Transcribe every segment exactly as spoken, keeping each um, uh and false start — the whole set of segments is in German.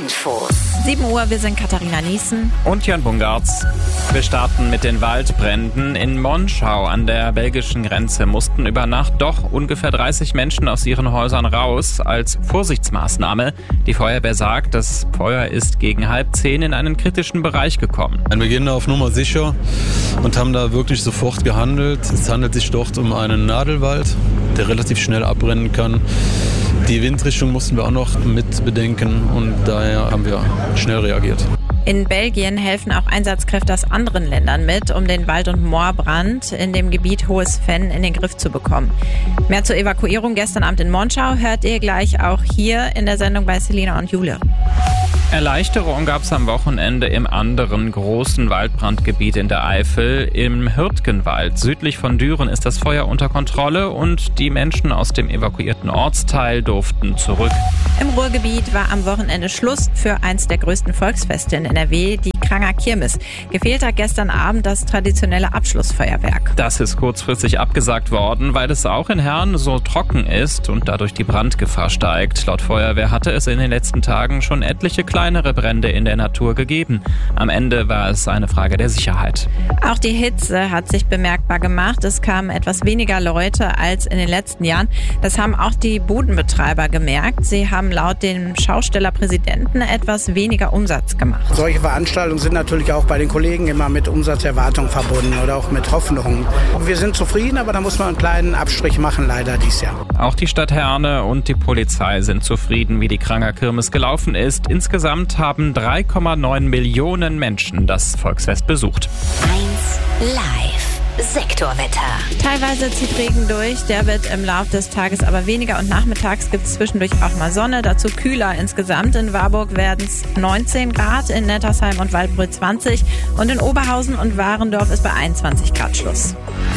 Infos. sieben Uhr, wir sind Katharina Niesen und Jan Bungartz. Wir starten mit den Waldbränden. In Monschau an der belgischen Grenze mussten über Nacht doch ungefähr dreißig Menschen aus ihren Häusern raus als Vorsichtsmaßnahme. Die Feuerwehr sagt, das Feuer ist gegen halb zehn in einen kritischen Bereich gekommen. Wir gehen da auf Nummer sicher und haben da wirklich sofort gehandelt. Es handelt sich dort um einen Nadelwald, der relativ schnell abbrennen kann. Die Windrichtung mussten wir auch noch mit bedenken und daher haben wir schnell reagiert. In Belgien helfen auch Einsatzkräfte aus anderen Ländern mit, um den Wald- und Moorbrand in dem Gebiet Hohes Venn in den Griff zu bekommen. Mehr zur Evakuierung gestern Abend in Monschau hört ihr gleich auch hier in der Sendung bei Selina und Jule. Erleichterung gab es am Wochenende im anderen großen Waldbrandgebiet in der Eifel. Im Hürtgenwald südlich von Düren ist das Feuer unter Kontrolle und die Menschen aus dem evakuierten Ortsteil durften zurück. Im Ruhrgebiet war am Wochenende Schluss für eins der größten Volksfeste in N R W, die Kranger Kirmes. Gefehlt hat gestern Abend das traditionelle Abschlussfeuerwerk. Das ist kurzfristig abgesagt worden, weil es auch in Herne so trocken ist und dadurch die Brandgefahr steigt. Laut Feuerwehr hatte es in den letzten Tagen schon etliche kleinere Brände in der Natur gegeben. Am Ende war es eine Frage der Sicherheit. Auch die Hitze hat sich bemerkbar gemacht. Es kamen etwas weniger Leute als in den letzten Jahren. Das haben auch die Budenbetreiber gemerkt. Sie haben laut dem Schaustellerpräsidenten etwas weniger Umsatz gemacht. Solche Veranstaltungen sind natürlich auch bei den Kollegen immer mit Umsatzerwartungen verbunden oder auch mit Hoffnungen. Wir sind zufrieden, aber da muss man einen kleinen Abstrich machen, leider dieses Jahr. Auch die Stadt Herne und die Polizei sind zufrieden, wie die Kranger Kirmes gelaufen ist. Insgesamt haben drei Komma neun Millionen Menschen das Volksfest besucht. eins Live. Sektorwetter. Teilweise zieht Regen durch, der wird im Laufe des Tages aber weniger und nachmittags gibt es zwischendurch auch mal Sonne, dazu kühler insgesamt. In Warburg werden es neunzehn Grad, in Nettersheim und Waldbröl zwanzig und in Oberhausen und Warendorf ist bei einundzwanzig Grad Schluss.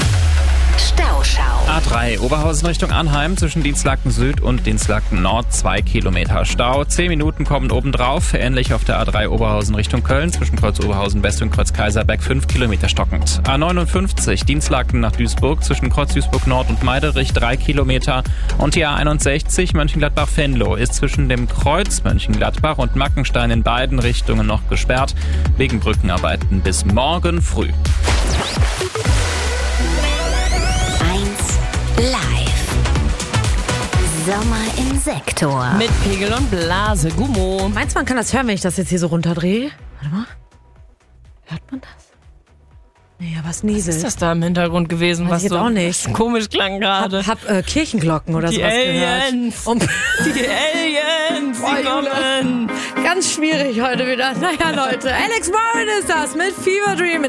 Stauschau. A drei, Oberhausen Richtung Arnheim, zwischen Dienstlaken Süd und Dienstlaken Nord, zwei Kilometer Stau. Zehn Minuten kommen obendrauf, ähnlich auf der A drei Oberhausen Richtung Köln, zwischen Kreuz Oberhausen West und Kreuz Kaiserberg, fünf Kilometer stockend. A neunundfünfzig, Dienstlaken nach Duisburg, zwischen Kreuz Duisburg Nord und Meiderich, drei Kilometer. Und die A einundsechzig, Mönchengladbach-Venlo, ist zwischen dem Kreuz Mönchengladbach und Mackenstein in beiden Richtungen noch gesperrt, wegen Brückenarbeiten bis morgen früh. Live. Sommer im Sektor. Mit Pegel und Blase. Gummo. Meinst du, man kann das hören, wenn ich das jetzt hier so runterdrehe? Warte mal. Hört man das? Nee, aber es nieselt. Was ist das da im Hintergrund gewesen? Weiß Was ich jetzt so auch nicht. komisch klang gerade. Hab, hab äh, Kirchenglocken oder Die sowas Aliens. gehört. Und Die Aliens, Boah, die kommen. ganz schwierig heute wieder. Naja, Leute. Alex Warren ist das mit Fever Dream.